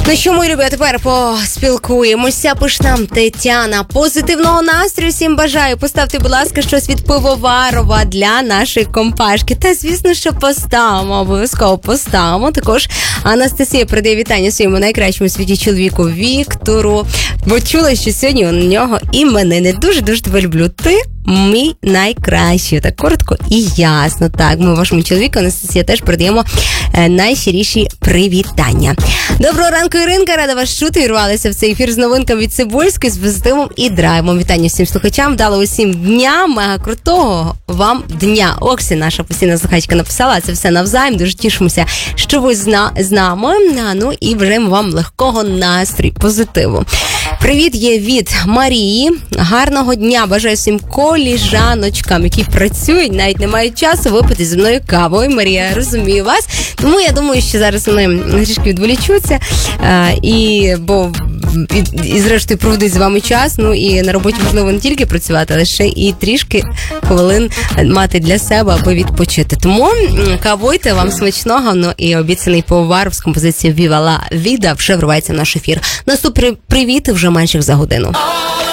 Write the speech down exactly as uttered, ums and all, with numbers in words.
Ну що, мої любі, тепер поспілкуємося. Пиш нам Тетяна. Позитивного настрою всім бажаю. Поставте, будь ласка, щось від Пивоварова для нашої компашки. Та, звісно, що поставимо, обов'язково поставимо. Також Анастасія передає вітання своєму найкращому у світі чоловіку Віктору. Бо чула, що сьогодні у нього іменини. Дуже-дуже тебе люблю. Ти мій найкращий. Так коротко і ясно. Так, ми вашому чоловіку, Анастасія, теж передаємо е, найщиріші привітання. Доброго ранку, Іринка, рада вас чути. Вірвалися в цей ефір з новинками від Цибульської, з позитивом і драйвом. Вітання всім слухачам. Вдало усім дня, мега крутого вам дня. Оксі, наша постійна слухачка, написала, це все навзаєм. Дуже тішимося, що ви зна- з нами. Ну і бажаємо вам легкого настрою, позитиву. Привіт є від Марії. Гарного дня. Бажаю всім коліжаночкам, які працюють, навіть не мають часу випити зі мною каву. Ой, Марія, розумію вас. Тому я думаю, що зараз вони трішки відволічуться. А, і, бо і, і зрештою проводить з вами час. Ну і на роботі можливо не тільки працювати, але ще і трішки хвилин мати для себе, аби відпочити. Тому кавуйте, вам смачного. Ну і обіцяний Пивоваров з композицією «Viva la Vida» вже вривається в наш ефір. Наступний привіт вже менше за годину.